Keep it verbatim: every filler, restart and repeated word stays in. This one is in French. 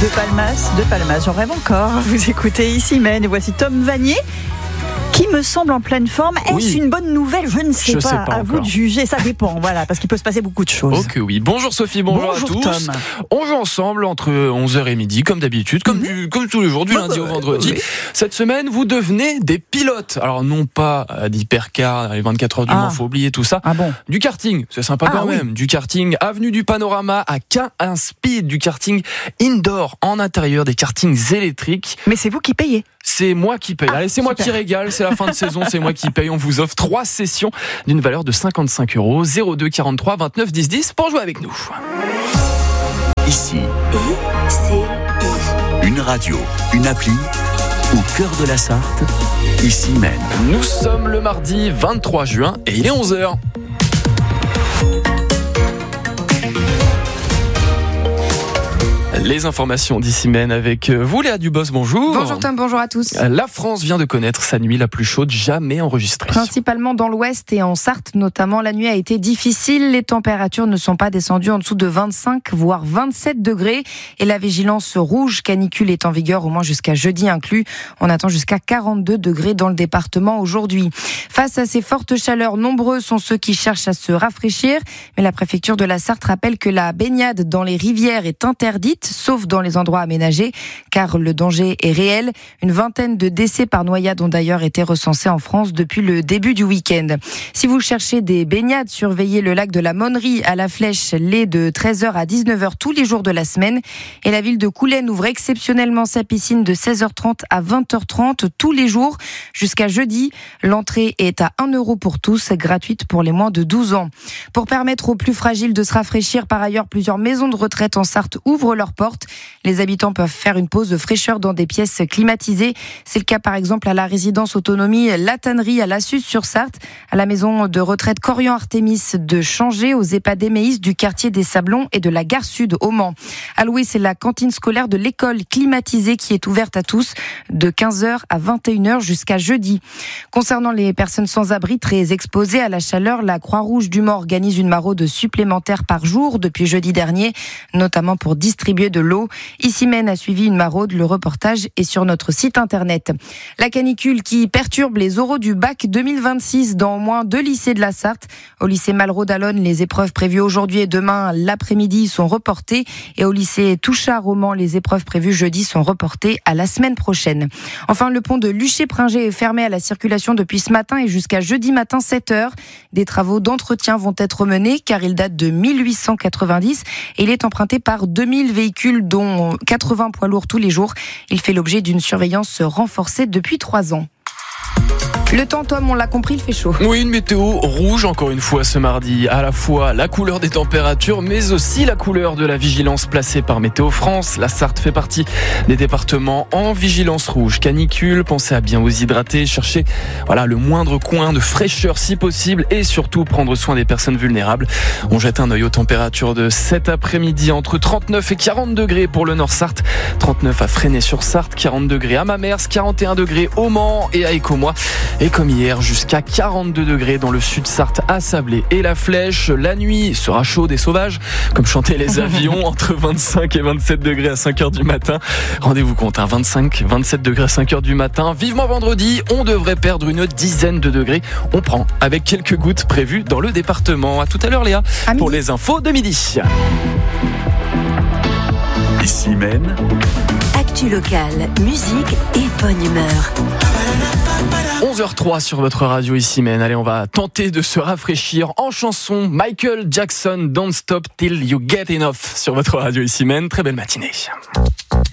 De Palmas, de Palmas, j'en rêve encore. Vous écoutez ici Men et voici Tom Vanier qui me semble en pleine forme. Est-ce oui. une bonne nouvelle ? Je ne sais Je pas. sais pas à vous encore. de juger, ça dépend. Voilà, parce qu'il peut se passer beaucoup de choses. Ok, oui. Bonjour Sophie, bonjour, Bonjour à tous. Tom. On joue ensemble entre onze heures et midi, comme d'habitude, comme, Mhm. du- comme tous les jours, du Bah, lundi bah, au vendredi. oui. Cette semaine, vous devenez des pilotes. Alors, non pas euh, d'hypercar, les vingt-quatre heures du Ah. Mans, faut oublier tout ça. Ah bon ? Du karting, c'est sympa Ah, quand oui. même. Du karting, avenue du Panorama à Caen, un speed, du karting indoor, en intérieur, des kartings électriques. Mais c'est vous qui payez. C'est moi qui paye. Ah, Allez, c'est moi super. qui régale. C'est la fin de saison, c'est moi qui paye. On vous offre trois sessions d'une valeur de cinquante-cinq euros. zéro deux quarante-trois vingt-neuf dix dix pour jouer avec nous. Ici, I C I. une radio, une appli, au cœur de la Sarthe, ici même. Nous sommes le mardi vingt-trois juin et il est onze heures. Les informations d'ici mènent avec vous, Léa Dubos, bonjour. Bonjour Tom, bonjour à tous. La France vient de connaître sa nuit la plus chaude jamais enregistrée. Principalement dans l'ouest et en Sarthe notamment, la nuit a été difficile. Les températures ne sont pas descendues en dessous de vingt-cinq voire vingt-sept degrés. Et la vigilance rouge canicule est en vigueur au moins jusqu'à jeudi inclus. On attend jusqu'à quarante-deux degrés dans le département aujourd'hui. Face à ces fortes chaleurs, nombreux sont ceux qui cherchent à se rafraîchir. Mais la préfecture de la Sarthe rappelle que la baignade dans les rivières est interdite, sauf dans les endroits aménagés, car le danger est réel. Une vingtaine de décès par noyade ont d'ailleurs été recensés en France depuis le début du week-end. Si vous cherchez des baignades, surveillez le lac de la Monnerie à la Flèche, les de treize heures à dix-neuf heures tous les jours de la semaine. Et la ville de Coulennes ouvre exceptionnellement sa piscine de seize heures trente à vingt heures trente tous les jours jusqu'à jeudi. L'entrée est à un euro pour tous, gratuite pour les moins de douze ans. Pour permettre aux plus fragiles de se rafraîchir, par ailleurs, plusieurs maisons de retraite en Sarthe ouvrent leurs portes. Les habitants peuvent faire une pause de fraîcheur dans des pièces climatisées. C'est le cas par exemple à la résidence autonomie La Tannerie à Lassus-sur-Sarthe, à la maison de retraite Corian-Artémis de Changé, aux EHPAD Éméis du quartier des Sablons et de la gare Sud au Mans. À Louis, c'est la cantine scolaire de l'école climatisée qui est ouverte à tous de quinze heures à vingt et une heures jusqu'à jeudi. Concernant les personnes sans abri très exposées à la chaleur, la Croix-Rouge du Mans organise une maraude supplémentaire par jour depuis jeudi dernier, notamment pour distribuer de l'eau. Ici Maine a suivi une maraude, le reportage est sur notre site internet. La canicule qui perturbe les oraux du bac deux mille vingt-six dans au moins deux lycées de la Sarthe. Au lycée Malraux d'Allonne, les épreuves prévues aujourd'hui et demain l'après-midi sont reportées, et au lycée Touchard au Mans, les épreuves prévues jeudi sont reportées à la semaine prochaine. Enfin, le pont de Luché-Pringé est fermé à la circulation depuis ce matin et jusqu'à jeudi matin sept heures. Des travaux d'entretien vont être menés car il date de mille huit cent quatre-vingt-dix et il est emprunté par deux mille véhicules dont quatre-vingts poids lourds tous les jours. Il fait l'objet d'une surveillance renforcée depuis trois ans. Le temps, Tom, on l'a compris, il fait chaud. Oui, une météo rouge encore une fois ce mardi. À la fois la couleur des températures, mais aussi la couleur de la vigilance placée par Météo France. La Sarthe fait partie des départements en vigilance rouge canicule. Pensez à bien vous hydrater, chercher voilà, le moindre coin de fraîcheur si possible et surtout prendre soin des personnes vulnérables. On jette un œil aux températures de cet après-midi entre trente-neuf et quarante degrés pour le Nord Sarthe, trente-neuf à Fresnay-sur-Sarthe, quarante degrés à Mamers, quarante et un degrés au Mans et à Écomois. Et comme hier, jusqu'à quarante-deux degrés dans le sud Sarthe à Sablé et la Flèche. La nuit sera chaude et sauvage, comme chantaient les avions, entre vingt-cinq et vingt-sept degrés à cinq heures du matin. Rendez-vous compte, hein, vingt-cinq, vingt-sept degrés à cinq heures du matin. Vivement vendredi, on devrait perdre une dizaine de degrés. On prend avec quelques gouttes prévues dans le département. À tout à l'heure, Léa, pour les infos de midi. Ici même, Actu locale, musique et bonne humeur. onze heures zéro trois sur votre radio ici Maine. Allez, on va tenter de se rafraîchir en chanson. Michael Jackson, Don't Stop Till You Get Enough sur votre radio ici Maine. Très belle matinée.